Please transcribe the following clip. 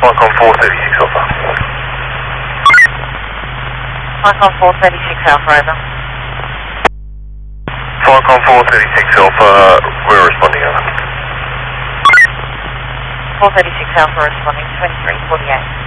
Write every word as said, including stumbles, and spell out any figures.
Falcon four thirty-six Alpha. Falcon four thirty-six Alpha, over. Falcon four thirty-six Alpha, we're responding, over. four thirty-six Alpha responding, twenty-three forty-eight.